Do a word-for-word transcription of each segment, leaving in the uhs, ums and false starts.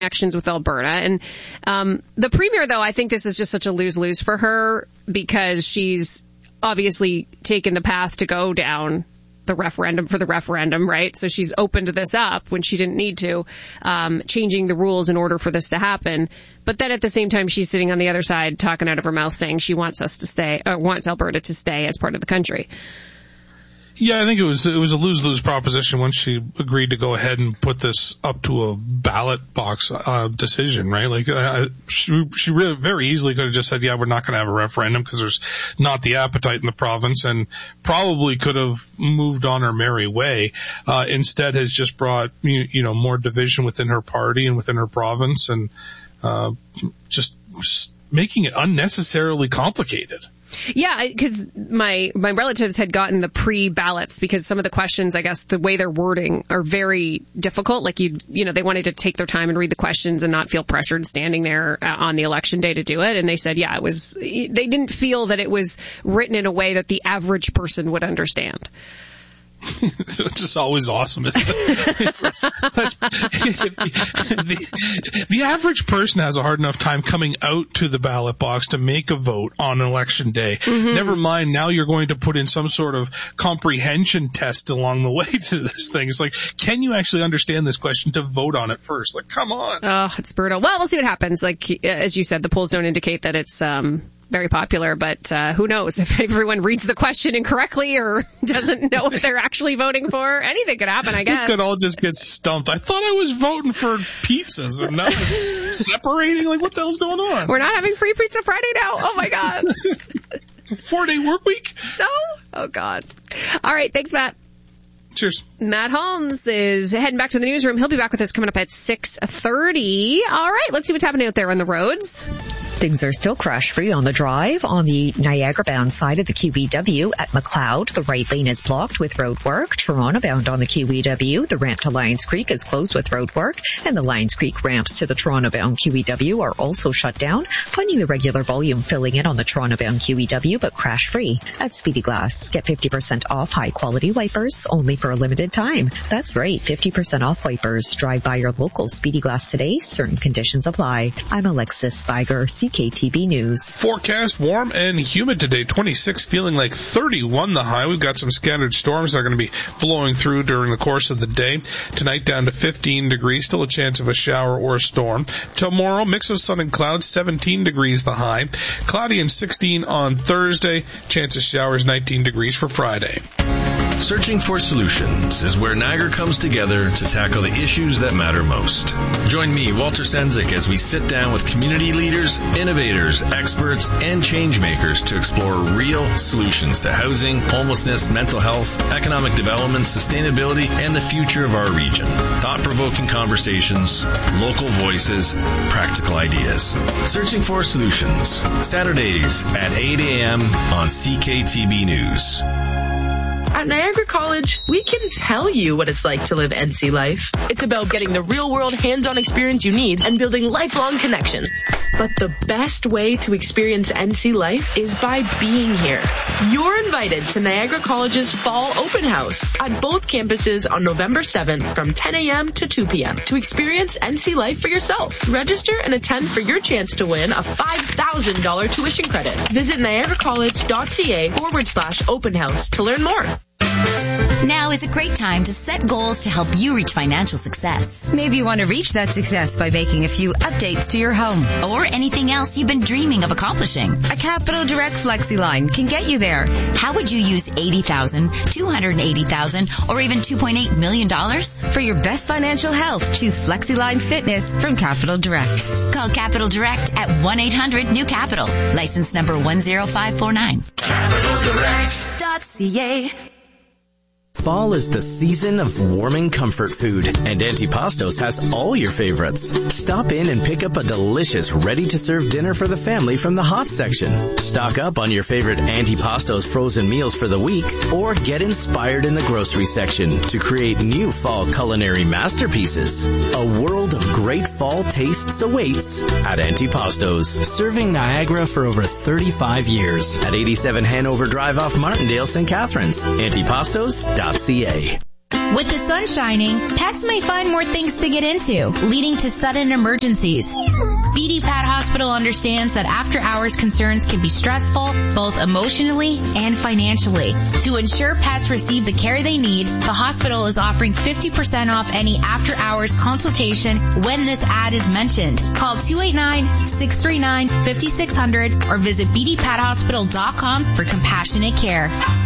connections with Alberta. And um, the Premier, though, I think this is just such a lose-lose for her because she's obviously taken the path to go down the referendum for the referendum, right? So she's opened this up when she didn't need to, um, changing the rules in order for this to happen. But then at the same time, she's sitting on the other side talking out of her mouth saying she wants us to stay, or wants Alberta to stay as part of the country. Yeah, I think it was it was a lose-lose proposition once she agreed to go ahead and put this up to a ballot box uh, decision, right? Like, uh, she, she really very easily could have just said, yeah, we're not going to have a referendum because there's not the appetite in the province, and probably could have moved on her merry way. Uh, instead has just brought, you, you know, more division within her party and within her province, and uh, just, just making it unnecessarily complicated. Yeah, because my my relatives had gotten the pre-ballots because some of the questions, I guess, the way they're wording are very difficult. Like, you you know, they wanted to take their time and read the questions and not feel pressured standing there uh, on the election day to do it. And they said, yeah, it was, they didn't feel that it was written in a way that the average person would understand. Which is always awesome, isn't it? the, the average person has a hard enough time coming out to the ballot box to make a vote on election day. Mm-hmm. Never mind, now you're going to put in some sort of comprehension test along the way to this thing. It's like, can you actually understand this question to vote on it first? Like, come on. Oh, it's brutal. Well, we'll see what happens. Like, as you said, the polls don't indicate that it's um very popular, but uh, who knows if everyone reads the question incorrectly or doesn't know if they're actually voting for. Anything could happen, I guess. We could all just get stumped. I thought I was voting for pizzas and now I'm separating. Like, what the hell's going on? We're not having free pizza Friday now. Oh my God. Four day work week? No? Oh God. All right. Thanks, Matt. Cheers. Matt Holmes is heading back to the newsroom. He'll be back with us coming up at six thirty. All right, let's see what's happening out there on the roads. Things are still crash-free on the drive. On the Niagara-bound side of the Q E W at Macleod, the right lane is blocked with road work. Toronto-bound on the Q E W, the ramp to Lions Creek is closed with road work, and the Lions Creek ramps to the Toronto-bound Q E W are also shut down, finding the regular volume filling in on the Toronto-bound Q E W, but crash-free. At Speedy Glass, get fifty percent off high-quality wipers, only for a limited time. That's right, fifty percent off wipers. Drive by your local Speedy Glass today. Certain conditions apply. I'm Alexis Spiger, C K T B News. Forecast warm and humid today. twenty-six, feeling like thirty-one the high. We've got some scattered storms that are going to be blowing through during the course of the day. Tonight down to fifteen degrees. Still a chance of a shower or a storm. Tomorrow, mix of sun and clouds. seventeen degrees the high. Cloudy and sixteen on Thursday. Chance of showers nineteen degrees for Friday. Searching for Solutions is where Niagara comes together to tackle the issues that matter most. Join me, Walter Senzik, as we sit down with community leaders, innovators, experts, and change makers to explore real solutions to housing, homelessness, mental health, economic development, sustainability, and the future of our region. Thought-provoking conversations, local voices, practical ideas. Searching for Solutions, Saturdays at eight a.m. on C K T B News. At Niagara College, we can tell you what it's like to live N C life. It's about getting the real-world hands-on experience you need and building lifelong connections. But the best way to experience N C life is by being here. You're invited to Niagara College's Fall Open House at both campuses on November seventh from ten a.m. to two p.m. to experience N C life for yourself. Register and attend for your chance to win a five thousand dollars tuition credit. Visit niagaracollege.ca forward slash open house to learn more. Now is a great time to set goals to help you reach financial success. Maybe you want to reach that success by making a few updates to your home. Or anything else you've been dreaming of accomplishing. A Capital Direct FlexiLine can get you there. How would you use eighty thousand dollars, two hundred eighty thousand dollars, or even two point eight million dollars? For your best financial health, choose FlexiLine Fitness from Capital Direct. Call Capital Direct at one eight hundred new capital. License number one zero five four nine. Capital Direct dot C A. Fall is the season of warming comfort food, and Antipastos has all your favorites. Stop in and pick up a delicious, ready-to-serve dinner for the family from the hot section. Stock up on your favorite Antipastos frozen meals for the week, or get inspired in the grocery section to create new fall culinary masterpieces. A world of great fall tastes awaits at Antipastos, serving Niagara for over thirty-five years at eighty-seven Hanover Drive off Martindale, Saint Catharines. Antipastos dot C A. With the sun shining, pets may find more things to get into, leading to sudden emergencies. B D Pet Hospital understands that after-hours concerns can be stressful, both emotionally and financially. To ensure pets receive the care they need, the hospital is offering fifty percent off any after-hours consultation when this ad is mentioned. Call two eight nine, six three nine, five six zero zero or visit b d pet hospital dot com for compassionate care.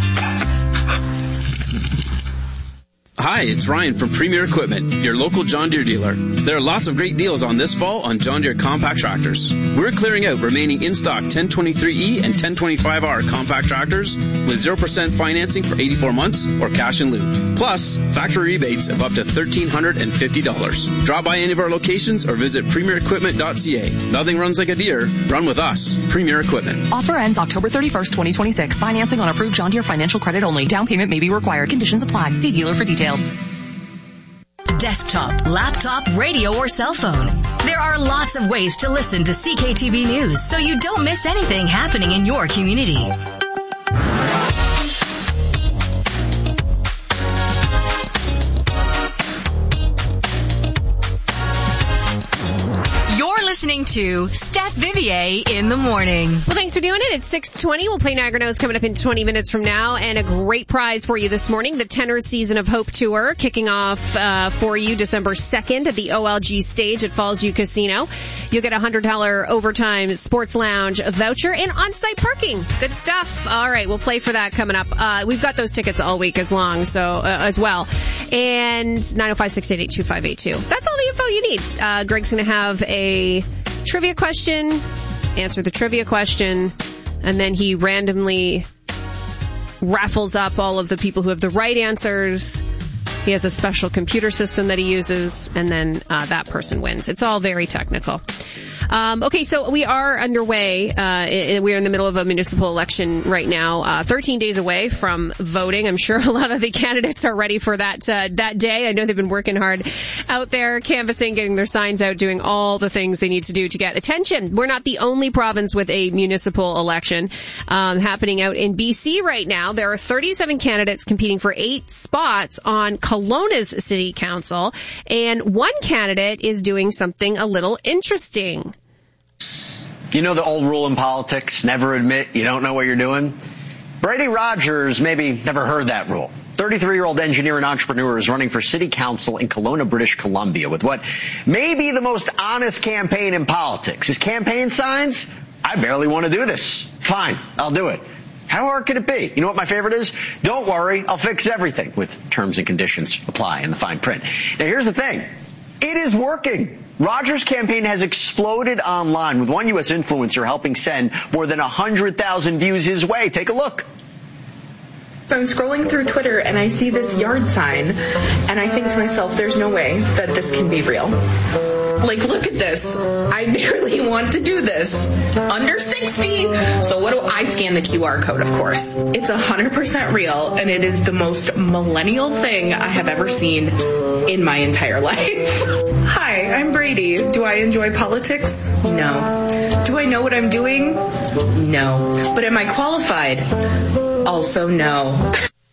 Hi, it's Ryan from Premier Equipment, your local John Deere dealer. There are lots of great deals on this fall on John Deere compact tractors. We're clearing out remaining in-stock ten twenty-three E and ten twenty-five R compact tractors with zero percent financing for eighty-four months or cash in lieu. Plus, factory rebates of up to one thousand three hundred fifty dollars. Drop by any of our locations or visit premier equipment dot c a. Nothing runs like a Deere. Run with us. Premier Equipment. Offer ends October thirty-first, twenty twenty-six. Financing on approved John Deere financial credit only. Down payment may be required. Conditions apply. See dealer for details. Desktop, laptop, radio, or cell phone. There are lots of ways to listen to C K T V News so you don't miss anything happening in your community. Listening to Steph Vivier in the morning. Well, thanks for doing it. It's six twenty. We'll play Niagara Knows coming up in twenty minutes from now. And a great prize for you this morning. The tenor Season of Hope Tour kicking off uh, for you December second at the O L G stage at Fallsview Casino. You'll get a one hundred dollars overtime sports lounge voucher and on-site parking. Good stuff. All right, we'll play for that coming up. Uh, we've got those tickets all week as long, so uh, as well. And nine oh five, six eight eight, two five eight two. That's all the info you need. Uh, Greg's going to have a trivia question, answer the trivia question, and then he randomly raffles up all of the people who have the right answers. He has a special computer system that he uses, and then uh, that person wins. It's all very technical. Um, okay, so we are underway. Uh, we're in the middle of a municipal election right now, uh, thirteen days away from voting. I'm sure a lot of the candidates are ready for that uh, that day. I know they've been working hard out there, canvassing, getting their signs out, doing all the things they need to do to get attention. We're not the only province with a municipal election um, happening out in B C right now. There are thirty-seven candidates competing for eight spots on Kelowna's city council, and one candidate is doing something a little interesting. You know the old rule in politics, never admit you don't know what you're doing? Brady Rogers maybe never heard that rule. thirty-three-year-old engineer and entrepreneur is running for city council in Kelowna, British Columbia with what may be the most honest campaign in politics. His campaign signs? I barely want to do this. Fine, I'll do it. How hard could it be? You know what my favorite is? Don't worry, I'll fix everything, with terms and conditions apply in the fine print. Now here's the thing. It is working. Rogers' campaign has exploded online, with one U S influencer helping send more than one hundred thousand views his way. Take a look. So I'm scrolling through Twitter and I see this yard sign, and I think to myself, there's no way that this can be real. Like, look at this. I barely want to do this. Under sixty. So what do I scan the Q R code, of course. It's one hundred percent real, and it is the most millennial thing I have ever seen in my entire life. Hi, I'm Brady. Do I enjoy politics? No. Do I know what I'm doing? No. But am I qualified? Also no.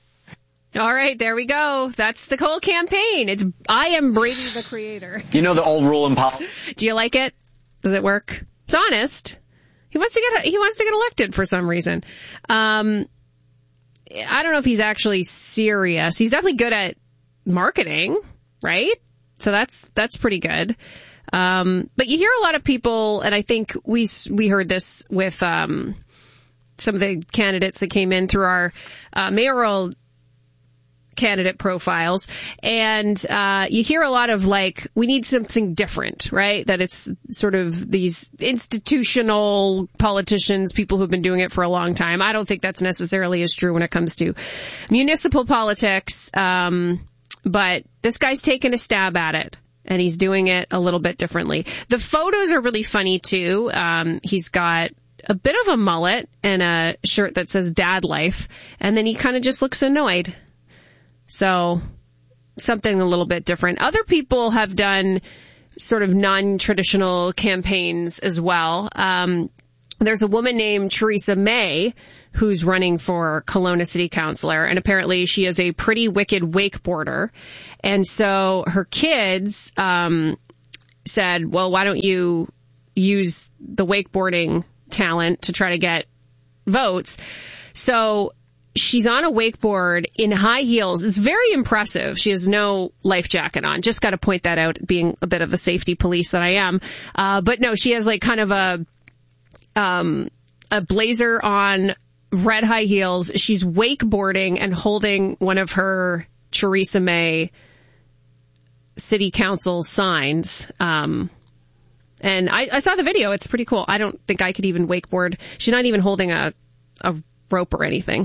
All right, there we go. That's the whole campaign. It's I am Brady the creator. You know the old rule in politics. Do you like it? Does it work? It's honest. He wants to get he wants to get elected for some reason. Um, I don't know if he's actually serious. He's definitely good at marketing, right? So that's that's pretty good. Um, but you hear a lot of people, and I think we we heard this with um, some of the candidates that came in through our uh, mayoral candidate profiles, and uh you hear a lot of like, we need something different, right? That it's sort of these institutional politicians, people who've been doing it for a long time. I don't think that's necessarily as true when it comes to municipal politics, um but this guy's taking a stab at it, and he's doing it a little bit differently. The photos are really funny too. Um he's got a bit of a mullet and a shirt that says Dad Life, and then he kind of just looks annoyed. So something a little bit different. Other people have done sort of non-traditional campaigns as well. Um, there's a woman named Theresa May who's running for Kelowna City Councillor, and apparently she is a pretty wicked wakeboarder. And so her kids um, said, well, why don't you use the wakeboarding talent to try to get votes? So she's on a wakeboard in high heels. It's very impressive. She has no life jacket on. Just got to point that out, being a bit of a safety police that I am. Uh, but no, she has like kind of a um, a blazer on, red high heels. She's wakeboarding and holding one of her Theresa May City Council signs. Um, and I, I saw the video. It's pretty cool. I don't think I could even wakeboard. She's not even holding a, a rope or anything.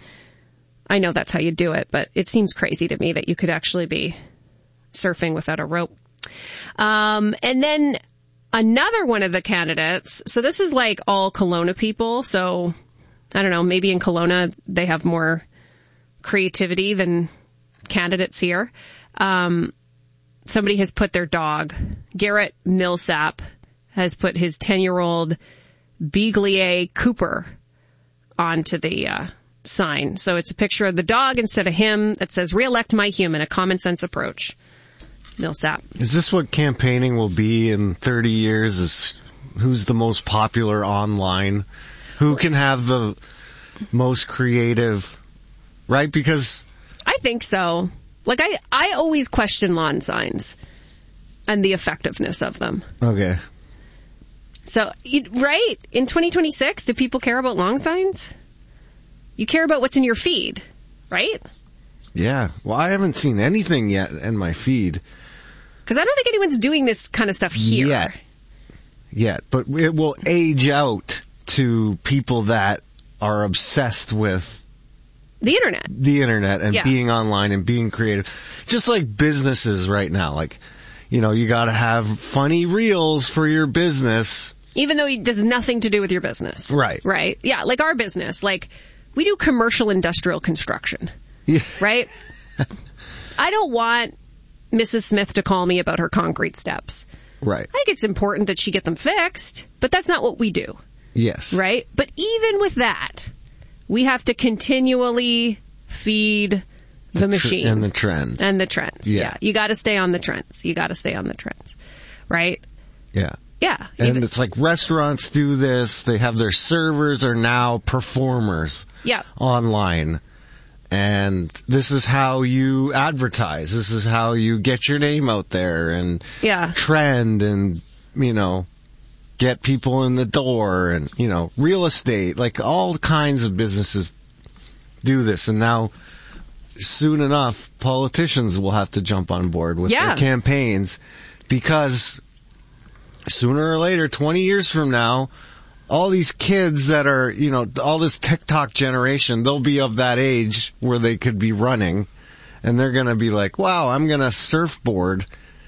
I know that's how you do it, but it seems crazy to me that you could actually be surfing without a rope. Um, and then another one of the candidates. So this is like all Kelowna people. So I don't know, maybe in Kelowna they have more creativity than candidates here. Um, somebody has put their dog, Garrett Millsap, has put his ten-year-old Beaglier Cooper onto the uh, sign. So it's a picture of the dog instead of him that says, "Re-elect my human, a common sense approach." Millsap. Is this what campaigning will be in thirty years? Is who's the most popular online? Who can have the most creative, right? Because I think so. Like, I, I always question lawn signs and the effectiveness of them. Okay. So, right? In twenty twenty-six, do people care about lawn signs? You care about what's in your feed, right? Yeah. Well, I haven't seen anything yet in my feed. Because I don't think anyone's doing this kind of stuff here. Yet. Yet. But it will age out to people that are obsessed with the internet, the internet, and yeah. being online and being creative. Just like businesses right now, like, you know, you got to have funny reels for your business, even though it does nothing to do with your business. Right. Right. Yeah. Like our business, like we do commercial industrial construction. Yeah. Right. I don't want Missus Smith to call me about her concrete steps. Right. I think it's important that she get them fixed, but that's not what we do. Yes. Right? But even with that, we have to continually feed the machine. And the trends. And the trends. Yeah. yeah. You got to stay on the trends. You got to stay on the trends. Right? Yeah. Yeah. And even, it's like restaurants do this. They have their servers are now performers. Yeah. Online. And this is how you advertise. This is how you get your name out there and yeah. trend and, you know, get people in the door and, you know, real estate, like all kinds of businesses do this. And now, soon enough, politicians will have to jump on board with yeah. their campaigns because sooner or later, twenty years from now, all these kids that are, you know, all this TikTok generation, they'll be of that age where they could be running and they're going to be like, wow, I'm going to surfboard.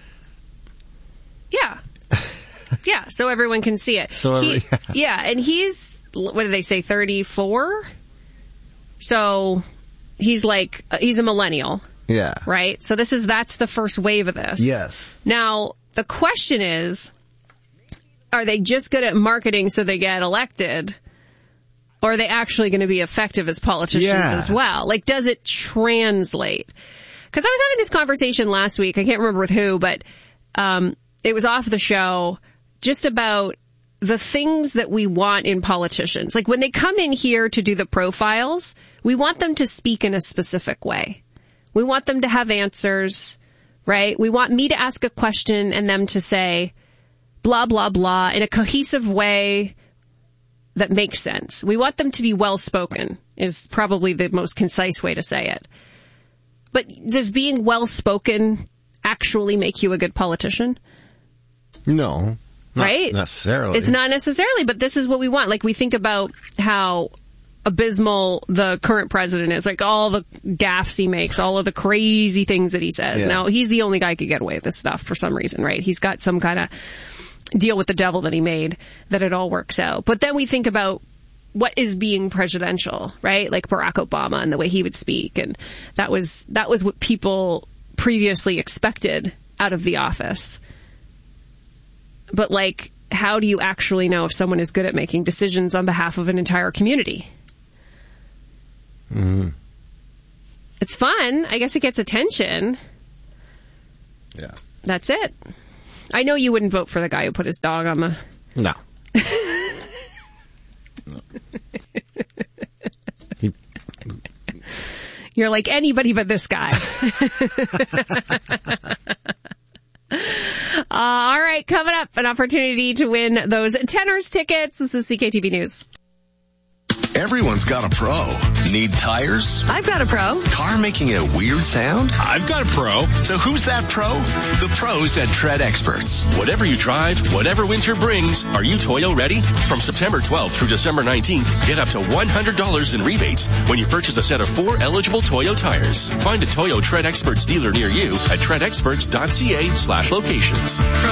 Yeah. Yeah, so everyone can see it. So every, he, yeah, and he's, what do they say, thirty-four? So he's like, he's a millennial. Yeah. Right? So this is, that's the first wave of this. Yes. Now, the question is, are they just good at marketing so they get elected? Or are they actually going to be effective as politicians yeah. as well? Like, does it translate? Because I was having this conversation last week, I can't remember with who, but um, it was off the show, just about the things that we want in politicians. Like when they come in here to do the profiles, we want them to speak in a specific way. We want them to have answers, right? We want me to ask a question and them to say blah, blah, blah in a cohesive way that makes sense. We want them to be well-spoken is probably the most concise way to say it. But does being well-spoken actually make you a good politician? No. Not right? necessarily. It's not necessarily, but this is what we want. Like, we think about how abysmal the current president is, like all the gaffes he makes, all of the crazy things that he says. Yeah. Now, he's the only guy who could get away with this stuff for some reason, right? He's got some kind of deal with the devil that he made that it all works out. But then we think about what is being presidential, right? Like Barack Obama and the way he would speak. And that was, that was what people previously expected out of the office. But like, how do you actually know if someone is good at making decisions on behalf of an entire community? Mm-hmm. It's fun. I guess it gets attention. Yeah. That's it. I know you wouldn't vote for the guy who put his dog on the... No. No. He... You're like anybody but this guy. uh, all right, coming up, an opportunity to win those Tenors tickets. This is C K T V News. Everyone's got a pro. Need tires? I've got a pro. Car making a weird sound? I've got a pro. So who's that pro? The pros at Tread Experts. Whatever you drive, whatever winter brings, are you Toyo ready? From September twelfth through December nineteenth, get up to one hundred dollars in rebates when you purchase a set of four eligible Toyo tires. Find a Toyo Tread Experts dealer near you at tread experts dot c a slash locations.